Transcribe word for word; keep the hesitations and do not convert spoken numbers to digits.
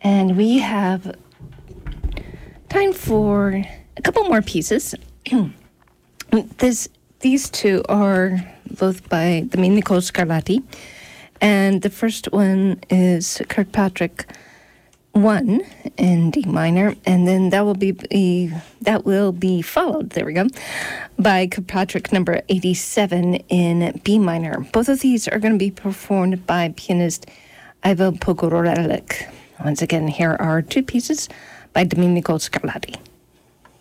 And we have time for a couple more pieces. this, these two are both by Domenico Scarlatti. And the first one is Kirkpatrick one in D minor, and then that will be, be that will be followed, there we go, by Kirkpatrick number eighty-seven in B minor. Both of these are going to be performed by pianist Ivo Pogorelic. Once again, here are two pieces by Domenico Scarlatti.